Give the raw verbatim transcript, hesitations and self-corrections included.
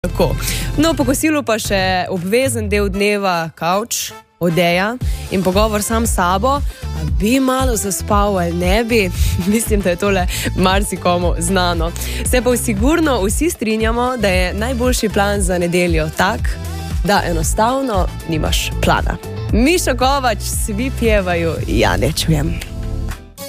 Tako. No, po kosilu pa še obvezen del dneva kavč, odeja in pogovor sam s sabo, a bi malo zaspal ali ne bi. Mislim, da je tole marsikomu znano. Se pa sigurno vsi strinjamo, da je najboljši plan za nedeljo tak, da enostavno nimaš plana. Miša Kovač, svi pjevajo, ja ne čujem.